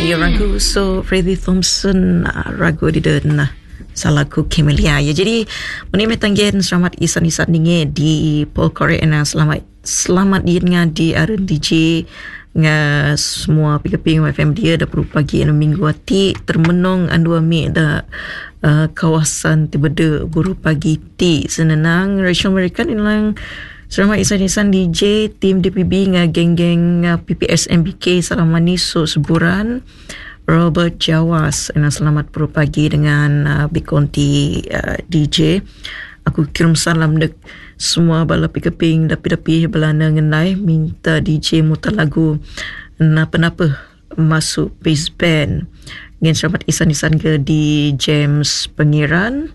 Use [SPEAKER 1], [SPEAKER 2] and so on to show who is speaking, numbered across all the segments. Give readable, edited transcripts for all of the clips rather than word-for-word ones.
[SPEAKER 1] Ya ragu so Freddie Thompson ragu di dan salaku Camellia. Ya jadi menimeh tanggen selamat isan-isan ninge di Paul Koreana selamat dia di Arun DJ nga semua pika-pika FM dia dah perlu pagi minggu hati termenung andu ami da kawasan tibeda buru pagi ti senenang Rachel American ilang selamat isan-isan DJ tim DPB nga geng-geng PPS MBK Salamani so seburan Robert Jawas selamat perlu pagi dengan Bikonti DJ. Aku kirim salam dek semua bala pikeping dapi-dapi belana ngenai minta DJ mutar lagu napa-napa masuk base band. Ngin selamat isan-isan ke di James Pengiran.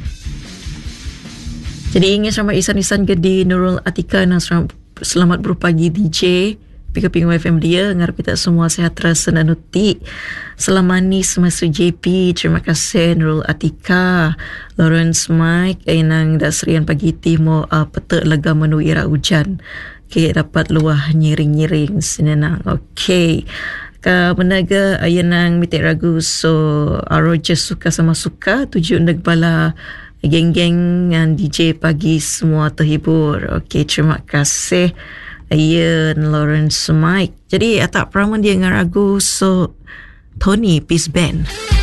[SPEAKER 1] Jadi ingin selamat isan-isan ke di Nurul Atika dan selamat berpagi DJ Pika-pika FM dia ngarap kita semua sehat rasa dan nuti selamani semasa JP. Terima kasih Nurul Atika, Lawrence Mike ainang dasrian pagi timo peta lega menu ira hujan okay, dapat luah nyiring-nyiring sinenang. Okay, ka menaga ayanang mitik ragu so Roger suka sama suka tujuh neg bala geng-geng dengan DJ pagi semua terhibur. Okey, terima kasih Ian Lawrence Mike. Jadi tak peraman dia dengan ragu so Tony Peace Band.